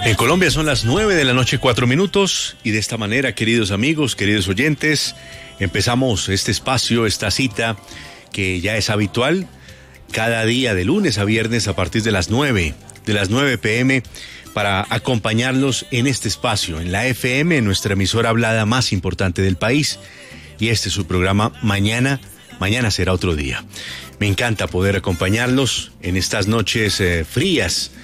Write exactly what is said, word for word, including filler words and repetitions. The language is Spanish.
En Colombia son las nueve de la noche, cuatro minutos, y de esta manera, queridos amigos, queridos oyentes, empezamos este espacio, esta cita que ya es habitual, cada día de lunes a viernes a partir de las nueve, de las nueve pm, para acompañarlos en este espacio, en la F M, en nuestra emisora hablada más importante del país, y este es su programa Mañana, Mañana será otro día. Me encanta poder acompañarlos en estas noches eh, frías,